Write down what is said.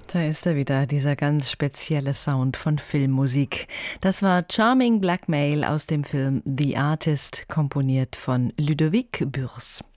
Da ist er wieder, dieser ganz spezielle Sound von Filmmusik. Das war Charming Black Male aus dem Film The Artist, komponiert von Ludovic Bürs.